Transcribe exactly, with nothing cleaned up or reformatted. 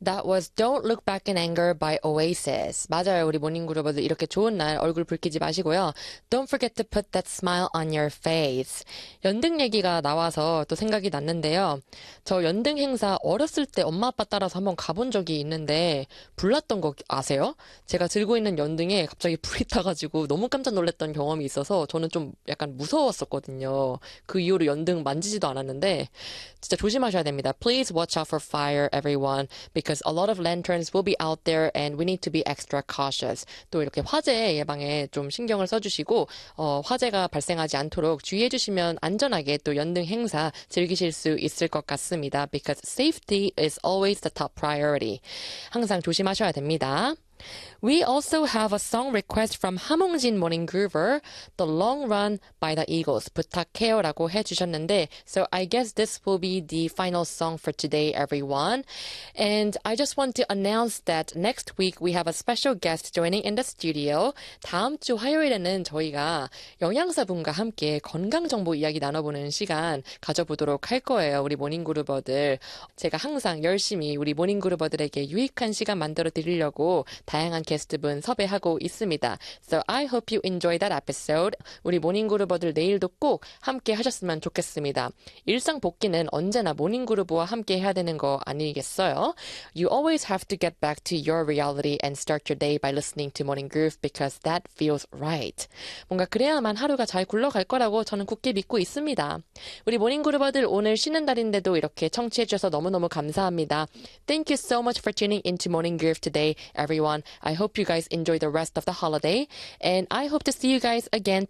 That was Don't Look Back in Anger by Oasis. 맞아요. 우리 모닝그룹어들 이렇게 좋은 날 얼굴 붉히지 마시고요. Don't forget to put that smile on your face. 연등 얘기가 나와서 또 생각이 났는데요. 저 연등 행사 어렸을 때 엄마 아빠 따라서 한번 가본 적이 있는데 불났던 거 아세요? 제가 들고 있는 연등에 갑자기 불이 타가지고 너무 깜짝 놀랐던 경험이 있어서 저는 좀 약간 무서웠었거든요. 그 이후로 연등 만지지도 않았는데 진짜 조심하셔야 됩니다. Please watch out for fire, everyone. Because a lot of lanterns will be out there and we need to be extra cautious. 또 이렇게 화재 예방에 좀 신경을 써주시고 어, 화재가 발생하지 않도록 주의해주시면 안전하게 또 연등 행사 즐기실 수 있을 것 같습니다. Because safety is always the top priority. 항상 조심하셔야 됩니다. We also have a song request from 함홍진 Morning Groover, The Long Run by the Eagles. 부탁해요라고 해주셨는데, so I guess this will be the final song for today, everyone. And I just want to announce that next week we have a special guest joining in the studio. 다음 주 화요일에는 저희가 영양사분과 함께 건강정보 이야기 나눠보는 시간 가져보도록 할 거예요. 우리 모닝그루버들. 제가 항상 열심히 우리 모닝그루버들에게 유익한 시간 만들어 드리려고 다양한 게스트분 섭외하고 있습니다. So I hope you enjoy that episode. 우리 모닝그루버들 내일도 꼭 함께 하셨으면 좋겠습니다. 일상 복귀는 언제나 모닝그루버와 함께 해야 되는 거 아니겠어요? You always have to get back to your reality and start your day by listening to Morning Groove because that feels right. 뭔가 그래야만 하루가 잘 굴러갈 거라고 저는 굳게 믿고 있습니다. 우리 모닝그루버들 오늘 쉬는 날인데도 이렇게 청취해 주셔서 너무너무 감사합니다. Thank you so much for tuning into Morning Groove today, everyone. I hope you guys enjoy the rest of the holiday, and I hope to see you guys again